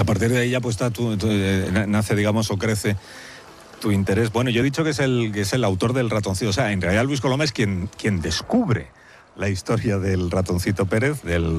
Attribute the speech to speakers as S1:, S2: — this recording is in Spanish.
S1: a partir de ahí ya pues nace, digamos, o crece tu interés. Bueno, yo he dicho que es el autor del ratoncito. O sea, en realidad Luis Coloma es quien descubre la historia del ratoncito Pérez, del